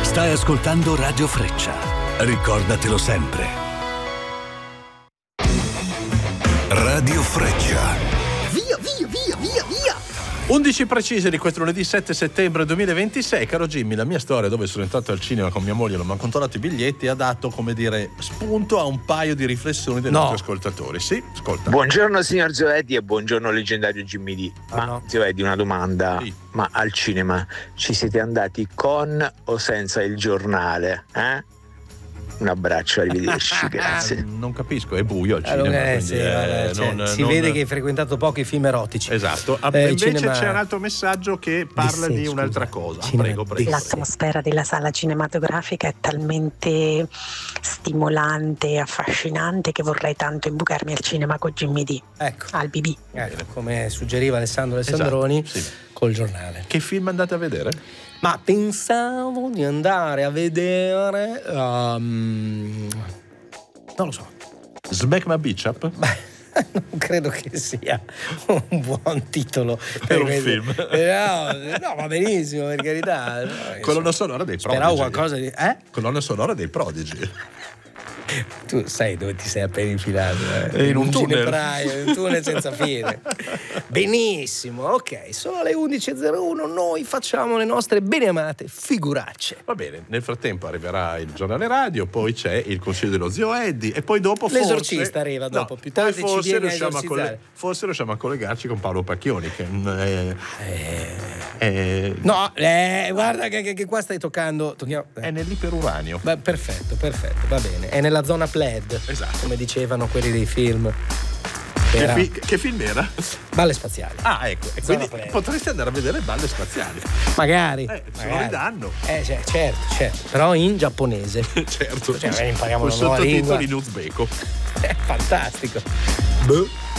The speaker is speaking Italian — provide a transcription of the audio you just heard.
Stai ascoltando Radio Freccia. Ricordatelo sempre. Radio Freccia. Via, via, via, via, via! 11 precise di questo lunedì 7 settembre 2026. Caro Jimmy, la mia storia dove sono entrato al cinema con mia moglie, non mi hanno controllato i biglietti, ha dato, come dire, spunto a un paio di riflessioni dei nostri ascoltatori. Sì, ascolta. Buongiorno signor Zoetti e buongiorno leggendario Jimmy D. Zoetti, una domanda. Sì. Ma al cinema ci siete andati con o senza il giornale? Un abbraccio, arrivederci, grazie. Non capisco, è buio al cinema. Si vede che hai frequentato pochi film erotici. Esatto. Invece cinema... c'è un altro messaggio che parla di un'altra cosa. Prego. L'atmosfera della sala cinematografica è talmente stimolante e affascinante che vorrei tanto imbucarmi al cinema con Jimmy D. Ecco. Al BB. Come suggeriva Alessandro Alessandroni, sì. Col giornale. Che film andate a vedere? Ma pensavo di andare a vedere non lo so. Smack My Bitch Up? Non credo che sia un buon titolo per un film. No, va benissimo, per carità. Colonna sonora dei Prodigy. Speravo qualcosa di Colonna sonora dei Prodigy. Tu sai dove ti sei appena infilato? In un tunnel. Un tunnel senza fine. Benissimo, ok, sono le 11.01, noi facciamo le nostre beneamate figuracce. Va bene, nel frattempo arriverà il giornale radio, poi c'è il consiglio dello zio Eddie e poi dopo l'esorcista arriva dopo, più tardi ci viene a esorcizzare. Forse riusciamo a collegarci con Paolo Pacchioni che guarda che qua stai toccando è nell'iperuranio. Beh, perfetto, va bene, è nella zona pled, esatto, come dicevano quelli dei film. Che film era? Balle spaziali. Ah, ecco. E quindi potresti andare a vedere Balle spaziali. Magari. Se lo ridanno. Certo. Però in giapponese. Certo. Impariamo con una nuova lingua. sottotitoli in uzbeko. Fantastico.